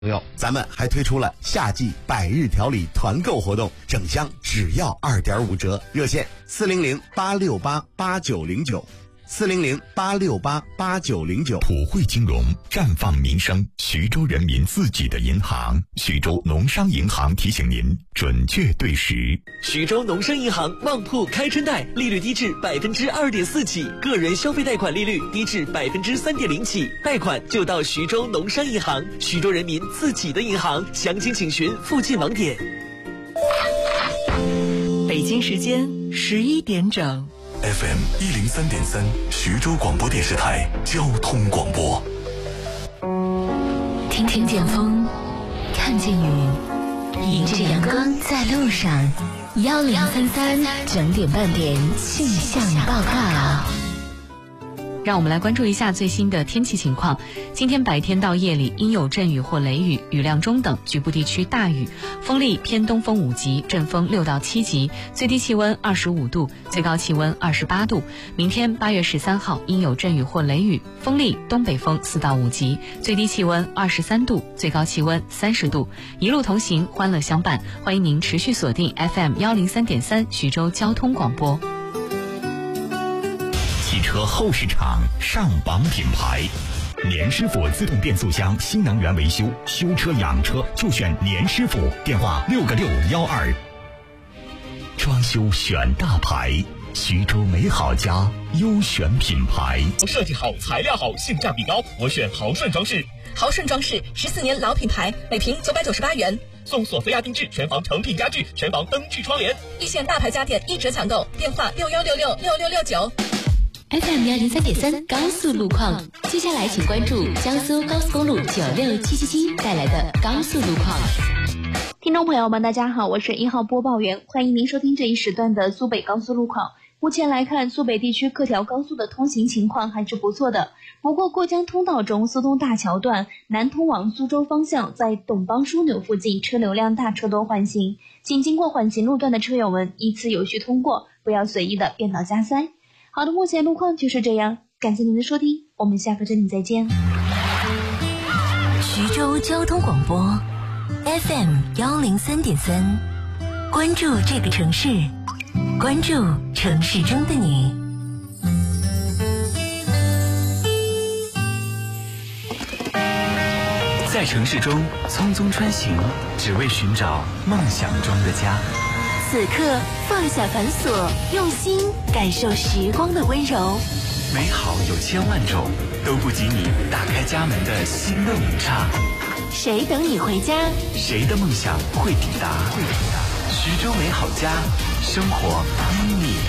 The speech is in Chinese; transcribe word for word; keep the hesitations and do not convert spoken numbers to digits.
友，咱们还推出了夏季百日调理团购活动，整箱只要二点五折，热线四零零八六八八九零九。四零零八六八八九零九。 普惠金融，绽放民生，徐州人民自己的银行。徐州农商银行提醒您准确对时。 徐州农商银行旺铺开春贷，利率低至百分之二点四起，个人消费贷款利率低至百分之三点零起，贷款就到徐州农商银行，徐州人民自己的银行。详情请询附近网点。 北京时间十一点整。 F M 一零三点三，徐州广播电视台交通广播。 听听见风，看见雨，迎着阳光在路上。幺零三三整点半点气象报告。 让我们来关注一下最新的天气情况。今天白天到夜里阴有阵雨或雷雨，雨量中等，局部地区大雨，风力偏东风五级，阵风六到七级，最低气温二十五度，最高气温二十八度。明天八月十三号阴有阵雨或雷雨，风力东北风四到五级，最低气温二十三度，最高气温三十度。一路同行，欢乐相伴，欢迎您持续锁定 F M 幺零三点三徐州交通广播。 汽车后市场上榜品牌，年师傅自动变速箱新能源维修，修车养车就选年师傅，电话六个六幺二。装修选大牌，徐州美好家优选品牌， 设计好，材料好，性价比高，我选豪顺装饰。 豪顺装饰十四年老品牌，每平九百九十八元， 送索菲亚定制全房成品家具，全房灯具窗帘， 一线大牌家电一折抢购，电话六幺六六六六六九。 F M 幺零三点三高速路况，接下来请关注江苏高速公路九六七七七带来的高速路况。 听众朋友们，大家好，我是一号播报员，欢迎您收听这一时段的苏北高速路况。目前来看，苏北地区各条高速的通行情况还是不错的。不过过江通道中苏东大桥段南通往苏州方向，在董邦枢纽附近车流量大，车多缓行，请经过缓行路段的车友们依次有序通过，不要随意的变道加塞。好的，目前路况就是这样，感谢您的收听，我们下个整点再见。 徐州交通广播 F M 幺零三点三，关注这个城市，关注城市中的你。 在城市中匆匆穿行，只为寻找梦想中的家。 此刻放下繁琐，用心感受时光的温柔。 美好有千万种，都不及你打开家门的心动一刹。 谁等你回家？ 谁的梦想会抵达？会抵达。徐州美好家，生活因你